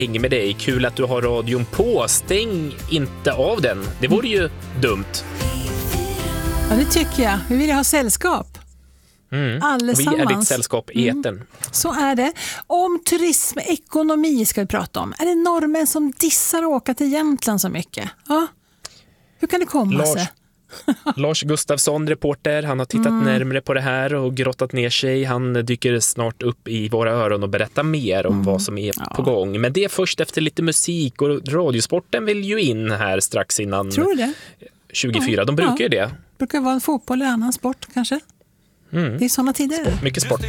Hänger med dig. Kul att du har radion på. Stäng inte av den. Det vore ju dumt. Ja, det tycker jag. Vi vill ha sällskap. Allesammans. Vi är ditt sällskap i etern. Så är det. Om turism, ekonomi ska vi prata om. Är det norrmän som dissar att åka till Jämtland så mycket? Ja. Hur kan det komma sig? Lars Gustafsson, reporter, han har tittat närmare på det här och grottat ner sig. Han dyker snart upp i våra öron och berättar mer om vad som är på gång. Men det är först efter lite musik, och radiosporten vill ju in här strax innan. Tror du det? 24, de brukar ju det. Brukar vara en fotboll eller annan sport kanske. Det är såna tider. Mycket sport.